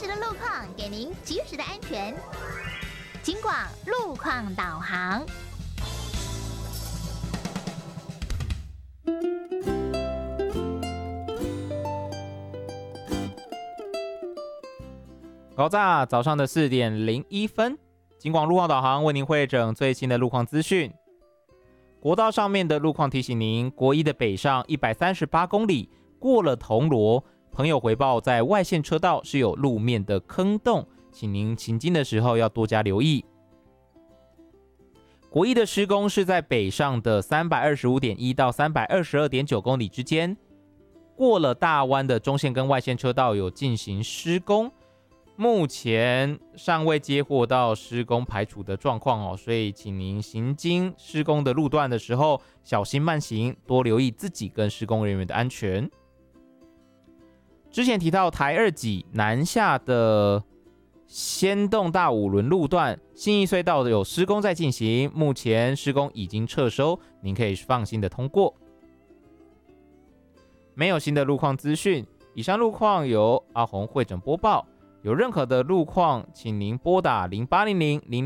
时的路况，给您及时的安全。警广路况导航。 早上的4点01分，警广路况导航为您汇整最新的路况资讯。国道上面的路况提醒您，国一的北上138公里，过了铜锣，朋友回报在外线车道是有路面的坑洞，请您行经的时候要多加留意。国一的施工是在北上的325.1到322.9公里之间，过了大湾的中线跟外线车道有进行施工，目前尚未接获到施工排除的状况哦，所以请您行经施工的路段的时候小心慢行，多留意自己跟施工人员的安全。之前提到台2己南下的先洞大五轮路段，信义隧道有施工在进行，目前施工已经撤收，您可以放心的通过。没有新的路况资讯，以上路况由阿红汇整播报。有任何的路况，请您拨打0800